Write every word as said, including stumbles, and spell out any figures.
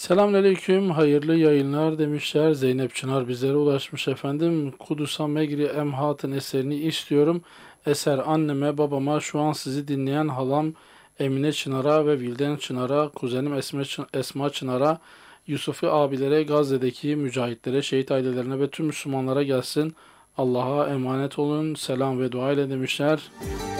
Selamünaleyküm, hayırlı yayınlar demişler. Zeynep Çınar bizlere ulaşmış efendim. Kudüs'a Megri Emhat'ın eserini istiyorum. Eser anneme, babama, şu an sizi dinleyen halam Emine Çınar'a ve Vilden Çınar'a, kuzenim Esme, Çın- Esma Çınar'a, Yusufi abilere, Gazze'deki mücahitlere, şehit ailelerine ve tüm Müslümanlara gelsin. Allah'a emanet olun. Selam ve dua ile demişler.